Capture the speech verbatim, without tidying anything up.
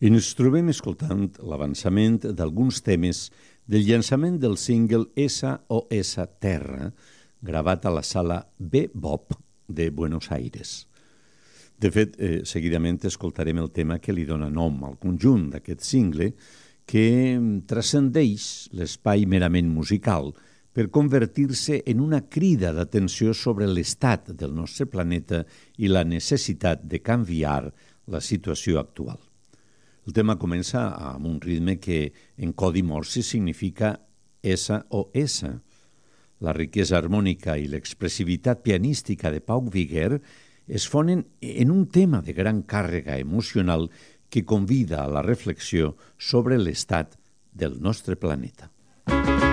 I ens trobem escoltant l'avançament d'alguns temes del llançament del single S O S Terra, gravat a la sala Bebop de Buenos Aires. De fet, eh, seguidament escoltarem el tema que li dona nom al conjunt d'aquest single, que transcendeix l'espai merament musical per convertir-se en una crida d'atenció sobre l'estat del nostre planeta i la necessitat de canviar la situació actual. El tema comença amb un ritme que en codi morse significa S O S. La riquesa harmònica i l'expressivitat pianística de Pau Viguer es fonen en un tema de gran càrrega emocional que convida a la reflexió sobre l'estat del nostre planeta.